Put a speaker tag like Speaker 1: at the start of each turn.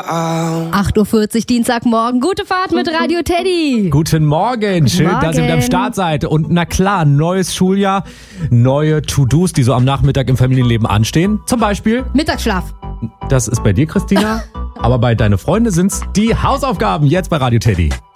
Speaker 1: 8:40 Uhr Dienstagmorgen. Gute Fahrt mit Radio Teddy.
Speaker 2: Guten Morgen. Schön, dass ihr wieder am Start seid. Und na klar, neues Schuljahr, neue To-Dos, die so am Nachmittag im Familienleben anstehen. Zum Beispiel
Speaker 1: Mittagsschlaf.
Speaker 2: Das ist bei dir, Christina. Aber bei deine Freunde sind's die Hausaufgaben jetzt bei Radio Teddy.